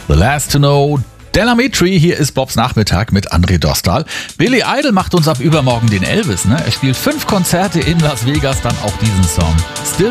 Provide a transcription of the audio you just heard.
The Last to Know, Delamitri, hier ist Bobs Nachmittag mit André Dostal. Billy Idol macht uns ab übermorgen den Elvis, ne? Er spielt 5 Konzerte in Las Vegas, dann auch diesen Song. Still